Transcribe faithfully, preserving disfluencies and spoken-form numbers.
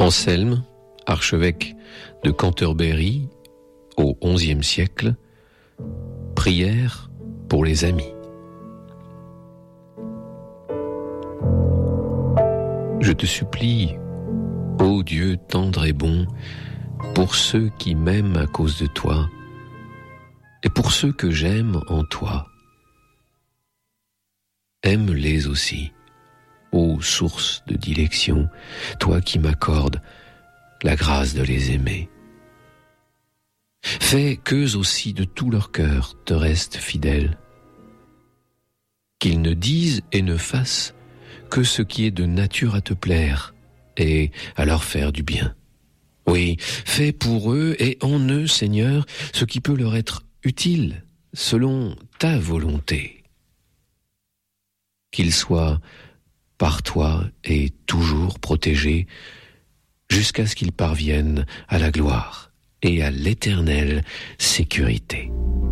Anselme, archevêque de Canterbury au onzième siècle, prière pour les amis. Je te supplie, ô Dieu tendre et bon, pour ceux qui m'aiment à cause de toi, et pour ceux que j'aime en toi. Aime-les aussi, ô source de dilection, toi qui m'accordes la grâce de les aimer. Fais qu'eux aussi de tout leur cœur te restent fidèles, qu'ils ne disent et ne fassent que ce qui est de nature à te plaire et à leur faire du bien. Oui, fais pour eux et en eux, Seigneur, ce qui peut leur être utile selon ta volonté. Qu'ils soient par toi et toujours protégés jusqu'à ce qu'ils parviennent à la gloire et à l'éternelle sécurité.